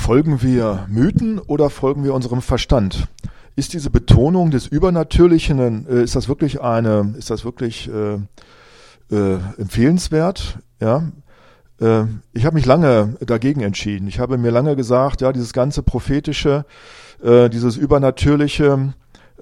Folgen wir Mythen oder folgen wir unserem Verstand? Ist diese Betonung des Übernatürlichen, ist das wirklich empfehlenswert? Ja. Ich habe mich lange dagegen entschieden. Ich habe mir lange gesagt, ja, dieses ganze Prophetische, dieses Übernatürliche,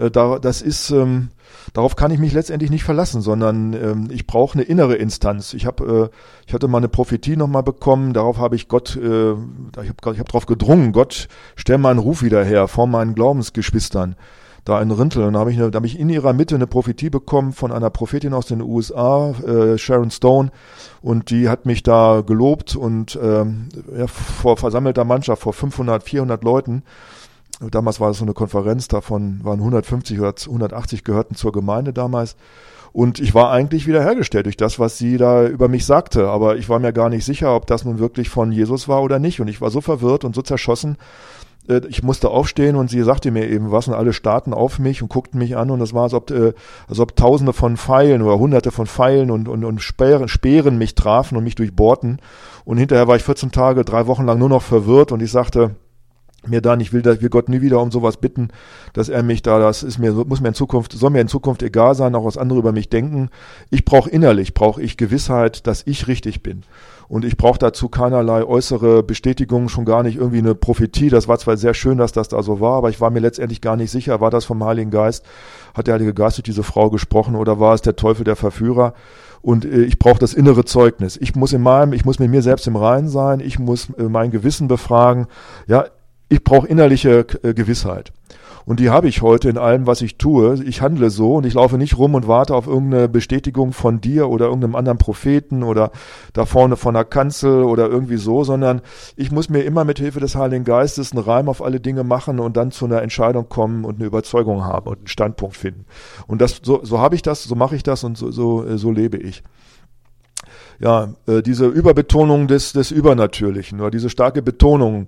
darauf kann ich mich letztendlich nicht verlassen, sondern ich brauche eine innere Instanz. Ich hatte mal eine Prophetie nochmal bekommen, darauf habe ich Gott, ich habe darauf gedrungen, Gott, stell meinen Ruf wieder her vor meinen Glaubensgeschwistern, da in Rintel. Und da habe ich in ihrer Mitte eine Prophetie bekommen von einer Prophetin aus den USA, Sharon Stone, und die hat mich da gelobt und vor versammelter Mannschaft, vor 500, 400 Leuten. Damals war es so eine Konferenz, davon waren 150 oder 180 gehörten zur Gemeinde damals. Und ich war eigentlich wiederhergestellt durch das, was sie da über mich sagte. Aber ich war mir gar nicht sicher, ob das nun wirklich von Jesus war oder nicht. Und ich war so verwirrt und so zerschossen. Ich musste aufstehen und sie sagte mir eben was und alle starrten auf mich und guckten mich an. Und das war, als ob Tausende von Pfeilen oder Hunderte von Pfeilen und Speeren mich trafen und mich durchbohrten. Und hinterher war ich 14 Tage, 3 Wochen lang nur noch verwirrt. Und ich sagte mir dann, ich will Gott nie wieder um sowas bitten, dass er mich da, soll mir in Zukunft egal sein, auch was andere über mich denken. Ich brauche ich Gewissheit, dass ich richtig bin. Und ich brauche dazu keinerlei äußere Bestätigung, schon gar nicht irgendwie eine Prophetie. Das war zwar sehr schön, dass das da so war, aber ich war mir letztendlich gar nicht sicher, war das vom Heiligen Geist? Hat der Heilige Geist durch diese Frau gesprochen oder war es der Teufel, der Verführer? Und ich brauche das innere Zeugnis. Ich muss mit mir selbst im Reinen sein, ich muss mein Gewissen befragen. Ja, ich brauche innerliche Gewissheit. Und die habe ich heute in allem, was ich tue. Ich handle so und ich laufe nicht rum und warte auf irgendeine Bestätigung von dir oder irgendeinem anderen Propheten oder da vorne von der Kanzel oder irgendwie so, sondern ich muss mir immer mit Hilfe des Heiligen Geistes einen Reim auf alle Dinge machen und dann zu einer Entscheidung kommen und eine Überzeugung haben und einen Standpunkt finden. Und so habe ich das, so mache ich das und so lebe ich. Ja, diese Überbetonung des Übernatürlichen oder diese starke Betonung,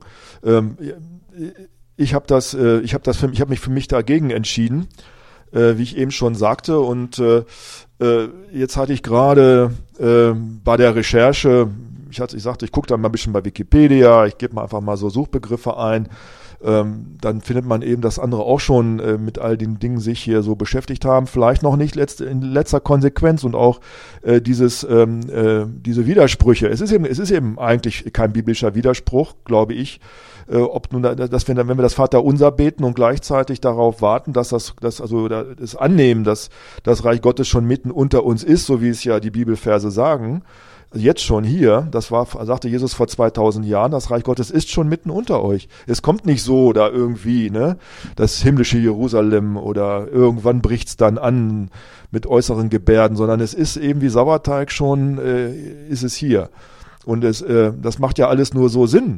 ich habe mich für mich dagegen entschieden, wie ich eben schon sagte, und jetzt hatte ich gerade bei der Recherche, ich sagte, ich gucke da mal ein bisschen bei Wikipedia, ich gebe mal einfach mal so Suchbegriffe ein. Dann findet man eben, dass andere auch schon mit all den Dingen sich hier so beschäftigt haben, vielleicht noch nicht in letzter Konsequenz und auch diese Widersprüche. Es ist eben eigentlich kein biblischer Widerspruch, glaube ich, wenn wir das Vaterunser beten und gleichzeitig darauf warten, das annehmen, dass das Reich Gottes schon mitten unter uns ist, so wie es ja die Bibelverse sagen. Jetzt schon hier, sagte Jesus vor 2000 Jahren, das Reich Gottes ist schon mitten unter euch. Es kommt nicht so da irgendwie, ne, das himmlische Jerusalem oder irgendwann bricht's dann an mit äußeren Gebärden, sondern es ist eben wie Sauerteig schon, ist es hier. Und das macht ja alles nur so Sinn.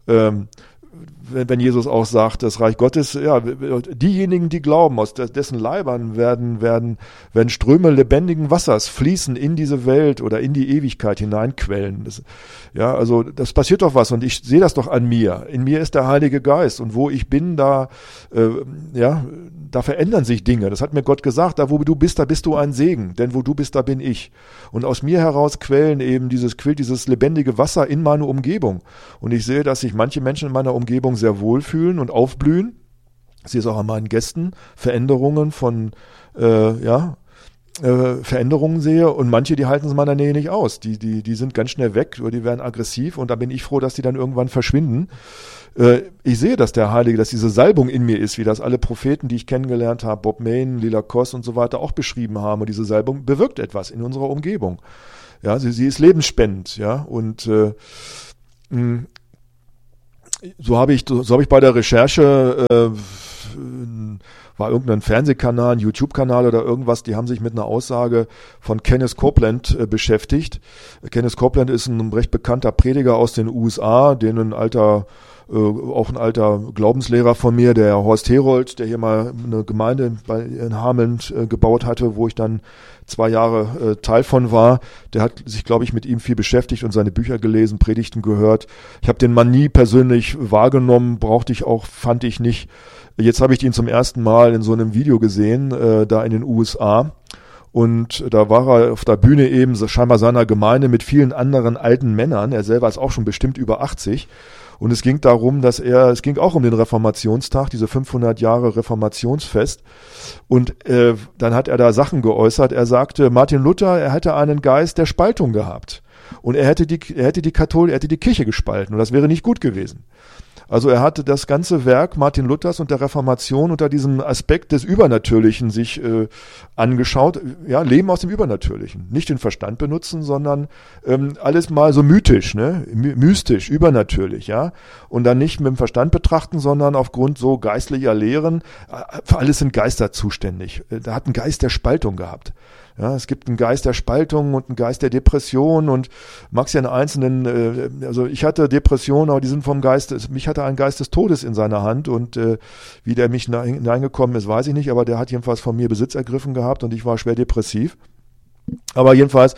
Wenn Jesus auch sagt, das Reich Gottes, ja, diejenigen, die glauben, aus dessen Leibern werden Ströme lebendigen Wassers fließen in diese Welt oder in die Ewigkeit hineinquellen. Also das passiert doch was und ich sehe das doch an mir. In mir ist der Heilige Geist und wo ich bin, da verändern sich Dinge. Das hat mir Gott gesagt, da wo du bist, da bist du ein Segen, denn wo du bist, da bin ich. Und aus mir heraus quillt dieses lebendige Wasser in meine Umgebung. Und ich sehe, dass sich manche Menschen in meiner Umgebung sehr wohlfühlen und aufblühen. Ich sehe es auch an meinen Gästen, Veränderungen sehe und manche, die halten es in meiner Nähe nicht aus. Die sind ganz schnell weg oder die werden aggressiv und da bin ich froh, dass die dann irgendwann verschwinden. Ich sehe, dass diese Salbung in mir ist, wie das alle Propheten, die ich kennengelernt habe, Bob Mayne, Lila Koss und so weiter auch beschrieben haben. Und diese Salbung bewirkt etwas in unserer Umgebung. Ja, sie ist lebensspendend, ja, und so habe ich bei der Recherche, war irgendein Fernsehkanal, ein YouTube-Kanal oder irgendwas, die haben sich mit einer Aussage von Kenneth Copeland beschäftigt. Kenneth Copeland ist ein recht bekannter Prediger aus den USA, auch ein alter Glaubenslehrer von mir, der Horst Herold, der hier mal eine Gemeinde in Hameln gebaut hatte, wo ich dann 2 Jahre Teil von war. Der hat sich, glaube ich, mit ihm viel beschäftigt und seine Bücher gelesen, Predigten gehört. Ich habe den Mann nie persönlich wahrgenommen, fand ich nicht. Jetzt habe ich ihn zum ersten Mal in so einem Video gesehen, da in den USA. Und da war er auf der Bühne eben so scheinbar seiner Gemeinde mit vielen anderen alten Männern. Er selber ist auch schon bestimmt über 80. Und es ging darum, es ging auch um den Reformationstag, diese 500 Jahre Reformationsfest. Und dann hat er da Sachen geäußert. Er sagte, Martin Luther, er hätte einen Geist der Spaltung gehabt. Und er hätte die Kirche gespalten. Und das wäre nicht gut gewesen. Also er hatte das ganze Werk Martin Luthers und der Reformation unter diesem Aspekt des Übernatürlichen sich angeschaut. Ja, Leben aus dem Übernatürlichen. Nicht den Verstand benutzen, sondern alles mal so mythisch, ne? Mystisch, übernatürlich, ja. Und dann nicht mit dem Verstand betrachten, sondern aufgrund so geistlicher Lehren. Für alles sind Geister zuständig. Da hat ein Geist der Spaltung gehabt. Ja, es gibt einen Geist der Spaltung und einen Geist der Depression und mag's ja in einzelnen, also ich hatte Depressionen, aber die sind vom Geist, mich hatte ein Geist des Todes in seiner Hand und wie der mich hineingekommen ist, weiß ich nicht, aber der hat jedenfalls von mir Besitz ergriffen gehabt und ich war schwer depressiv. Aber jedenfalls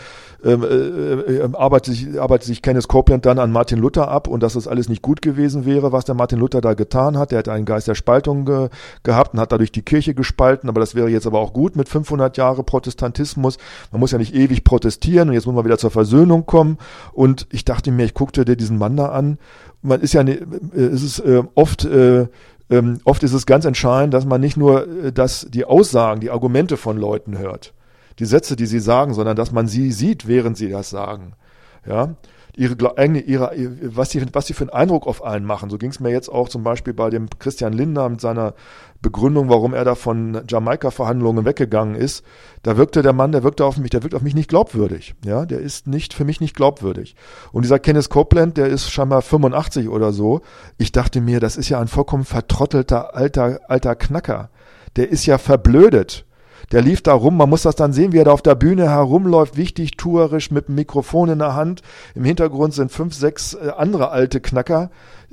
arbeitet sich Kenneth Copeland dann an Martin Luther ab und dass das alles nicht gut gewesen wäre, was der Martin Luther da getan hat. Der hat einen Geist der Spaltung gehabt und hat dadurch die Kirche gespalten, aber das wäre jetzt aber auch gut mit 500 Jahre Protestantismus. Man muss ja nicht ewig protestieren und jetzt muss man wieder zur Versöhnung kommen. Und ich dachte mir, ich guckte dir diesen Mann da an. Man ist ja, oft ist es ganz entscheidend, dass man nicht nur die Aussagen, die Argumente von Leuten hört, die Sätze, die sie sagen, sondern dass man sie sieht, während sie das sagen. Ja, was sie für einen Eindruck auf einen machen. So ging es mir jetzt auch zum Beispiel bei dem Christian Lindner mit seiner Begründung, warum er da von Jamaika-Verhandlungen weggegangen ist. Der wirkte auf mich nicht glaubwürdig. Ja, der ist für mich nicht glaubwürdig. Und dieser Kenneth Copeland, der ist scheinbar 85 oder so. Ich dachte mir, das ist ja ein vollkommen vertrottelter alter Knacker. Der ist ja verblödet. Der lief da rum, man muss das dann sehen, wie er da auf der Bühne herumläuft, wichtig, tuerisch, mit dem Mikrofon in der Hand. Im Hintergrund sind 5, 6 andere alte Knacker,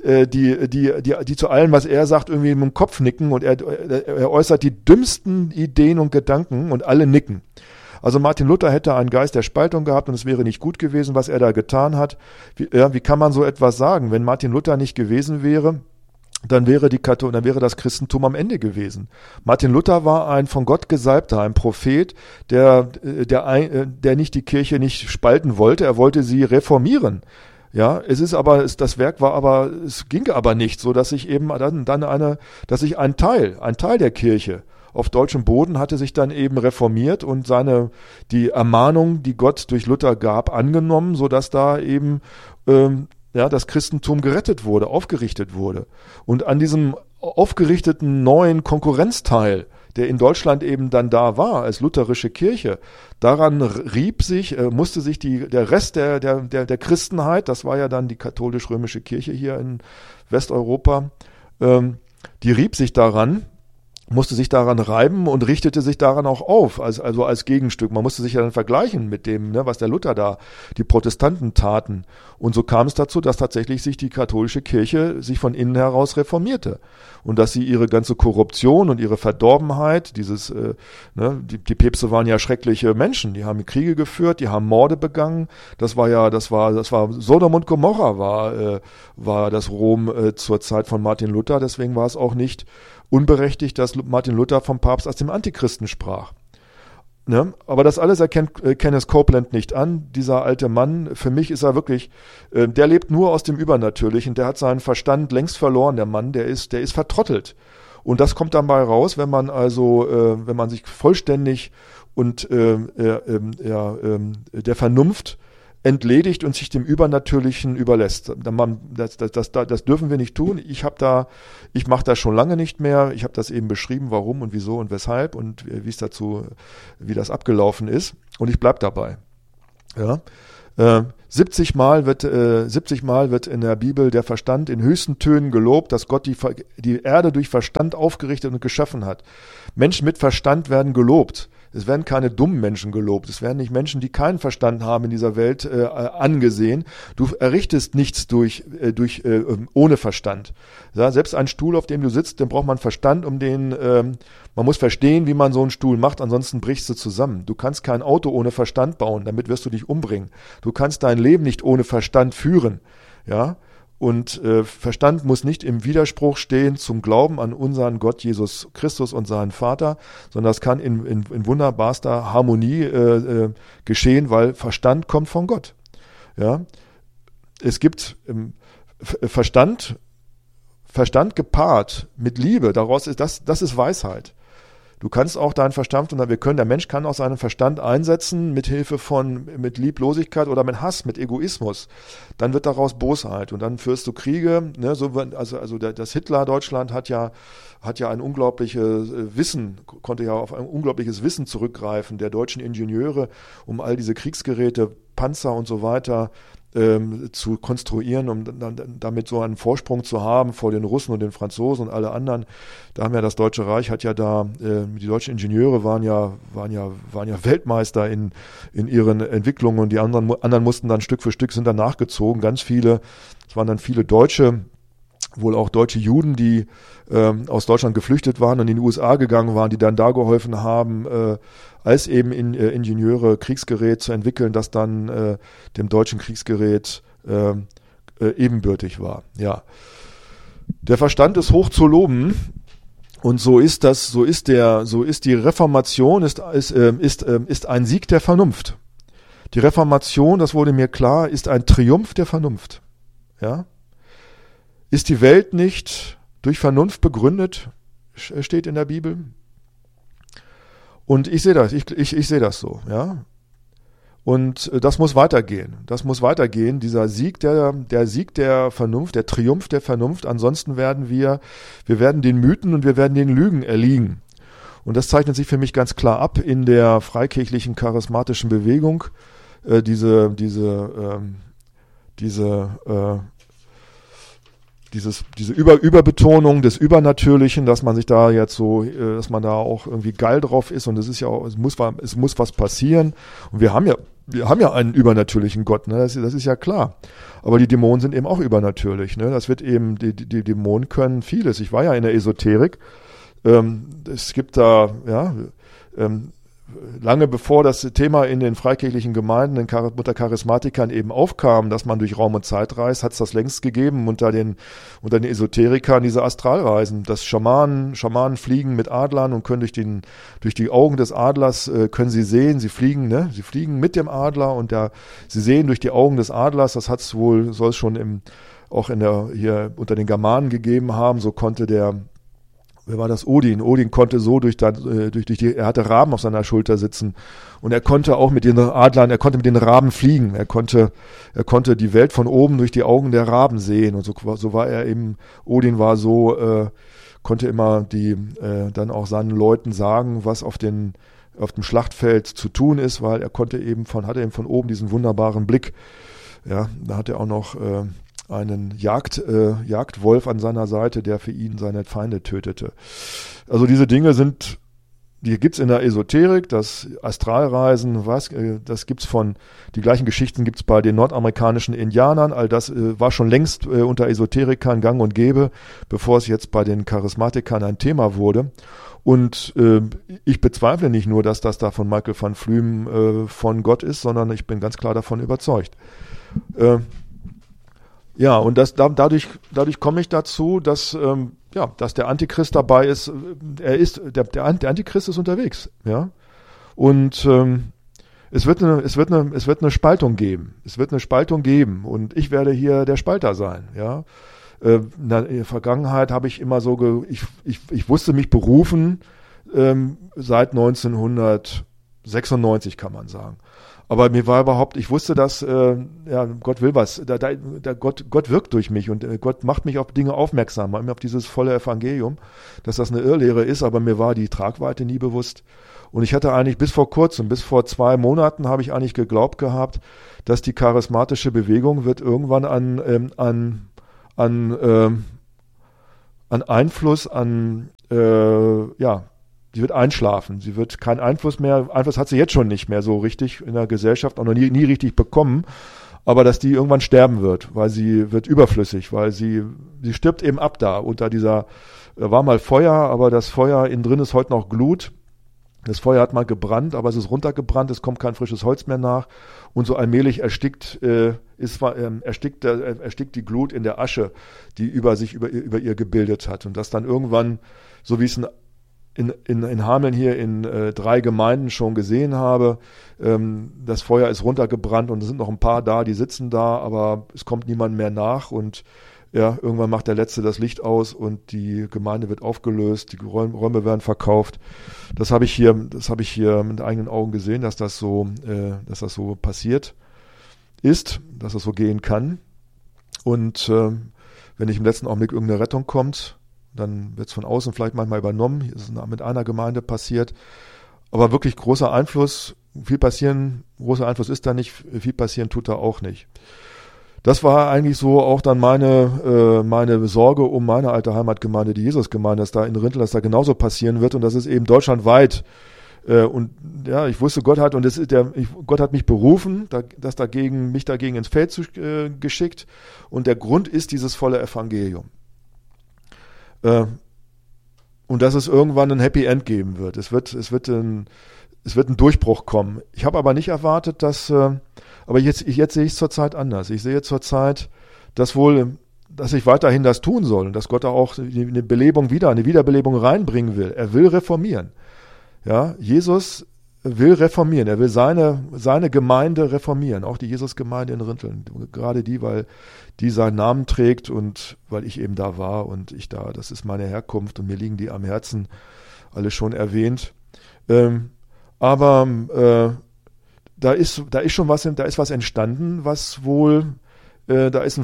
die zu allem, was er sagt, irgendwie mit dem Kopf nicken und er äußert die dümmsten Ideen und Gedanken und alle nicken. Also Martin Luther hätte einen Geist der Spaltung gehabt und es wäre nicht gut gewesen, was er da getan hat. Wie kann man so etwas sagen? Wenn Martin Luther nicht gewesen wäre, dann wäre das Christentum am Ende gewesen. Martin Luther war ein von Gott gesalbter, ein Prophet, der nicht die Kirche nicht spalten wollte, er wollte sie reformieren. Ja, das Werk war aber, es ging aber nicht, so dass sich eben dass sich ein Teil der Kirche auf deutschem Boden hatte sich dann eben reformiert und die Ermahnung, die Gott durch Luther gab, angenommen, so dass da eben das Christentum gerettet wurde, aufgerichtet wurde. Und an diesem aufgerichteten neuen Konkurrenzteil, der in Deutschland eben dann da war, als lutherische Kirche, daran musste sich der Rest der Christenheit, das war ja dann die katholisch-römische Kirche hier in Westeuropa, die rieb sich daran, musste sich daran reiben und richtete sich daran auch auf, also als Gegenstück. Man musste sich ja dann vergleichen mit dem, was der Luther da, die Protestanten taten. Und so kam es dazu, dass tatsächlich sich die katholische Kirche sich von innen heraus reformierte. Und dass sie ihre ganze Korruption und ihre Verdorbenheit, die Päpste waren ja schreckliche Menschen, die haben Kriege geführt, die haben Morde begangen. Das war Sodom und Gomorra war das Rom zur Zeit von Martin Luther. Deswegen war es auch nicht unberechtigt, dass Martin Luther vom Papst als dem Antichristen sprach. Ne? Aber das alles erkennt Kenneth Copeland nicht an. Dieser alte Mann, für mich ist er wirklich, der lebt nur aus dem Übernatürlichen, der hat seinen Verstand längst verloren, der Mann, der ist vertrottelt. Und das kommt dann bei raus, wenn man sich vollständig und der Vernunft entledigt und sich dem Übernatürlichen überlässt. Das dürfen wir nicht tun. Ich mache das schon lange nicht mehr. Ich habe das eben beschrieben, warum und wieso und weshalb und wie das abgelaufen ist. Und ich bleib dabei. Ja. 70 Mal wird in der Bibel der Verstand in höchsten Tönen gelobt, dass Gott die Erde durch Verstand aufgerichtet und geschaffen hat. Menschen mit Verstand werden gelobt. Es werden keine dummen Menschen gelobt. Es werden nicht Menschen, die keinen Verstand haben in dieser Welt, angesehen. Du errichtest nichts ohne Verstand. Ja, selbst ein Stuhl, auf dem du sitzt, den braucht man Verstand, man muss verstehen, wie man so einen Stuhl macht, ansonsten brichst du zusammen. Du kannst kein Auto ohne Verstand bauen, damit wirst du dich umbringen. Du kannst dein Leben nicht ohne Verstand führen. Ja. Und Verstand muss nicht im Widerspruch stehen zum Glauben an unseren Gott Jesus Christus und seinen Vater, sondern das kann in wunderbarster Harmonie geschehen, weil Verstand kommt von Gott. Ja, es gibt Verstand gepaart mit Liebe. Daraus ist das ist Weisheit. Du kannst auch deinen Verstand, der Mensch kann auch seinen Verstand einsetzen mit Lieblosigkeit oder mit Hass, mit Egoismus. Dann wird daraus Bosheit und dann führst du Kriege. Ne, das Hitler-Deutschland hat ja ein unglaubliches konnte ja auf ein unglaubliches Wissen zurückgreifen der deutschen Ingenieure, um all diese Kriegsgeräte, Panzer und so weiter zu konstruieren, um damit so einen Vorsprung zu haben vor den Russen und den Franzosen und alle anderen. Da haben ja das Deutsche Reich die deutschen Ingenieure waren ja Weltmeister in ihren Entwicklungen und die anderen mussten dann Stück für Stück sind dann nachgezogen. Es waren dann viele Deutsche, wohl auch deutsche Juden, die aus Deutschland geflüchtet waren und in die USA gegangen waren, die dann da geholfen haben, als eben Ingenieure Kriegsgerät zu entwickeln, das dann dem deutschen Kriegsgerät ebenbürtig war. Ja, der Verstand ist hoch zu loben und so ist die Reformation ist ein Sieg der Vernunft. Die Reformation, das wurde mir klar, ist ein Triumph der Vernunft. Ja, ist die Welt nicht durch Vernunft begründet, steht in der Bibel. Und ich sehe das so, ja. Und das muss weitergehen. Dieser Sieg der Sieg der Vernunft, der Triumph der Vernunft. Ansonsten werden wir werden den Mythen und wir werden den Lügen erliegen. Und das zeichnet sich für mich ganz klar ab in der freikirchlichen charismatischen Bewegung. Diese Überbetonung des Übernatürlichen, dass man sich da jetzt dass man da auch irgendwie geil drauf ist und es ist ja auch, es muss was passieren und wir haben ja einen übernatürlichen Gott, ne? Das ist ja klar. Aber die Dämonen sind eben auch übernatürlich, ne? Das wird eben, die Dämonen können vieles. Ich war ja in der Esoterik. Es gibt da, ja, lange bevor das Thema in den freikirchlichen Gemeinden, unter Charismatikern eben aufkam, dass man durch Raum und Zeit reist, hat es das längst gegeben unter den Esoterikern diese Astralreisen, dass Schamanen fliegen mit Adlern und können durch die Augen des Adlers können sie sehen, sie fliegen mit dem Adler und sie sehen durch die Augen des Adlers, das soll es schon hier unter den Germanen gegeben haben, so konnte wer war das? Odin. Odin konnte so er hatte Raben auf seiner Schulter sitzen und er konnte auch mit den Adlern, er konnte mit den Raben fliegen. Er konnte die Welt von oben durch die Augen der Raben sehen und so war er eben, Odin war so, konnte immer dann auch seinen Leuten sagen, was auf dem Schlachtfeld zu tun ist, weil er hatte eben von oben diesen wunderbaren Blick. Ja, da hat er auch noch, einen Jagdwolf an seiner Seite, der für ihn seine Feinde tötete. Also diese Dinge die gibt's in der Esoterik, das Astralreisen, die gleichen Geschichten gibt's bei den nordamerikanischen Indianern, all das war schon längst unter Esoterikern gang und gäbe, bevor es jetzt bei den Charismatikern ein Thema wurde. Und ich bezweifle nicht nur, dass das da von Michael van Flüm von Gott ist, sondern ich bin ganz klar davon überzeugt. Ja, und dadurch komme ich dazu, dass der Antichrist dabei ist. Der Antichrist ist unterwegs, ja. Und es wird eine Spaltung geben. Es wird eine Spaltung geben und ich werde hier der Spalter sein, ja. In der Vergangenheit habe ich immer ich wusste mich berufen seit 1996, kann man sagen. Aber mir war ich wusste, dass Gott will was. Gott wirkt durch mich und Gott macht mich auf Dinge aufmerksam, auf dieses volle Evangelium, dass das eine Irrlehre ist, aber mir war die Tragweite nie bewusst. Und ich hatte eigentlich bis vor 2 Monaten habe ich eigentlich geglaubt gehabt, dass die charismatische Bewegung wird irgendwann an Einfluss, sie wird einschlafen. Sie wird keinen Einfluss mehr, Einfluss hat sie jetzt schon nicht mehr so richtig in der Gesellschaft, auch noch nie richtig bekommen, aber dass die irgendwann sterben wird, weil sie wird überflüssig, weil sie stirbt eben ab da unter war mal Feuer, aber das Feuer innen drin ist heute noch Glut Das Feuer hat mal gebrannt, aber es ist runtergebrannt, es kommt kein frisches Holz mehr nach und so allmählich erstickt die Glut in der Asche, die über ihr gebildet hat. Und das dann irgendwann, so wie es in Hameln hier in 3 Gemeinden schon gesehen habe, das Feuer ist runtergebrannt und es sind noch ein paar da, die sitzen da, aber es kommt niemand mehr nach und ja, irgendwann macht der Letzte das Licht aus und die Gemeinde wird aufgelöst, die Räume werden verkauft. Das habe ich hier mit eigenen Augen gesehen, dass das so passiert ist, dass das so gehen kann. Und wenn nicht im letzten Augenblick irgendeine Rettung kommt, dann wird es von außen vielleicht manchmal übernommen. Hier ist es mit einer Gemeinde passiert. Aber wirklich großer Einfluss ist da nicht, viel passieren tut da auch nicht. Das war eigentlich so auch dann meine Sorge um meine alte Heimatgemeinde, die Jesusgemeinde, dass da in Rintel, dass da genauso passieren wird und das ist eben deutschlandweit. Und ja, ich wusste, Gott hat mich berufen, mich dagegen ins Feld geschickt und der Grund ist dieses volle Evangelium. Und dass es irgendwann ein Happy End geben wird. Es wird ein Durchbruch kommen. Ich habe aber nicht erwartet, aber jetzt sehe ich es zurzeit anders. Ich sehe zurzeit, dass ich weiterhin das tun soll und dass Gott da auch eine Wiederbelebung reinbringen will. Er will reformieren. Ja, Jesus will reformieren. Er will seine Gemeinde reformieren. Auch die Jesusgemeinde in Rinteln. Gerade die, weil die seinen Namen trägt und weil ich eben da war und das ist meine Herkunft und mir liegen die am Herzen, alle schon erwähnt. Aber da ist was entstanden, was wohl, da ist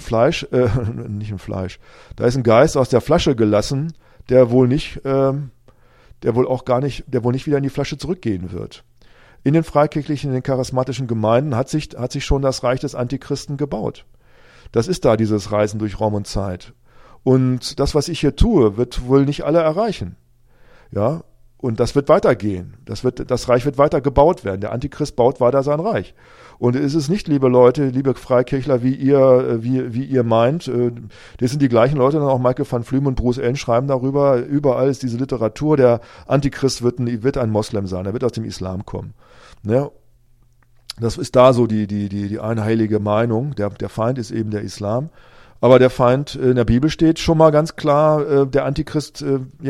ein Geist aus der Flasche gelassen, der wohl nicht wieder in die Flasche zurückgehen wird. In den freikirchlichen, in den charismatischen Gemeinden hat sich schon das Reich des Antichristen gebaut. Das ist da, dieses Reisen durch Raum und Zeit. Und das, was ich hier tue, wird wohl nicht alle erreichen. Ja, und das wird weitergehen. Das Reich wird weiter gebaut werden. Der Antichrist baut weiter sein Reich. Und es ist nicht, liebe Leute, liebe Freikirchler, wie ihr meint. Das sind die gleichen Leute, dann auch Michael van Flüm und Bruce Allen schreiben darüber. Überall ist diese Literatur. Der Antichrist wird ein Moslem sein. Er wird aus dem Islam kommen. Ja, das ist da so die einheilige Meinung. Der Feind ist eben der Islam. Aber der Feind in der Bibel steht schon mal ganz klar, der Antichrist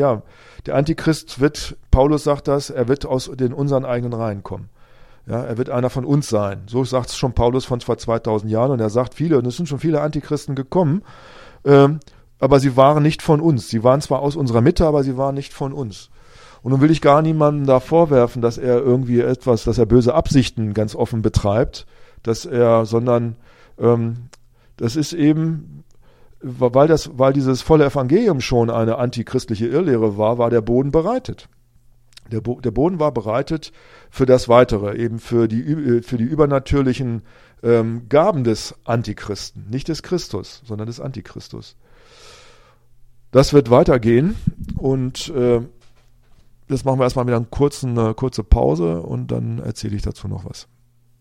wird, Paulus sagt das, er wird aus unseren eigenen Reihen kommen. Ja, er wird einer von uns sein. So sagt es schon Paulus von vor 2000 Jahren und er sagt und es sind schon viele Antichristen gekommen, aber sie waren nicht von uns. Sie waren zwar aus unserer Mitte, aber sie waren nicht von uns. Und nun will ich gar niemandem da vorwerfen, dass er dass er böse Absichten ganz offen betreibt, sondern das ist eben, weil dieses volle Evangelium schon eine antichristliche Irrlehre war der Boden bereitet. Der Boden war bereitet für das Weitere, eben für die übernatürlichen Gaben des Antichristen, nicht des Christus, sondern des Antichristus. Das wird weitergehen und jetzt machen wir erstmal wieder eine kurze Pause und dann erzähle ich dazu noch was.